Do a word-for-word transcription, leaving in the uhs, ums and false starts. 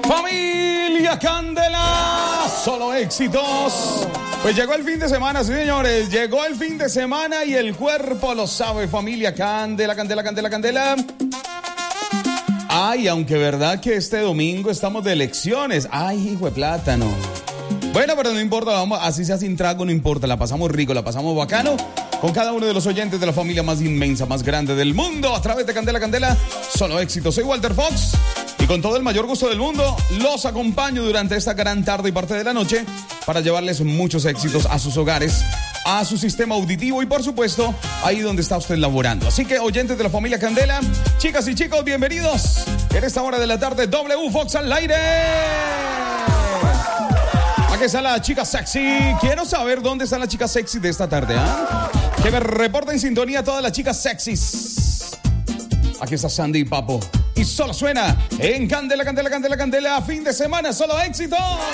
Familia Candela, solo éxitos. Pues llegó el fin de semana, sí señores, llegó el fin de semana y el cuerpo lo sabe. Familia Candela, Candela, Candela, Candela. Ay, aunque verdad que este domingo estamos de elecciones. Ay, hijo de plátano. Bueno, pero no importa, vamos, así sea sin trago, no importa, la pasamos rico, la pasamos bacano con cada uno de los oyentes de la familia más inmensa, más grande del mundo, a través de Candela Candela, solo éxito. Soy Walter Fox y con todo el mayor gusto del mundo los acompaño durante esta gran tarde y parte de la noche para llevarles muchos éxitos a sus hogares, a su sistema auditivo y por supuesto ahí donde está usted laborando. Así que oyentes de la familia Candela, chicas y chicos, bienvenidos en esta hora de la tarde. W Fox al aire. Aquí está la chica sexy. Quiero saber dónde está la chica sexy de esta tarde, ¿ah? ¿eh? Que me reporta en sintonía todas las chicas sexys. Aquí está Sandy y Papo. Y solo suena en Candela, Candela, Candela, Candela. Fin de semana, solo éxito.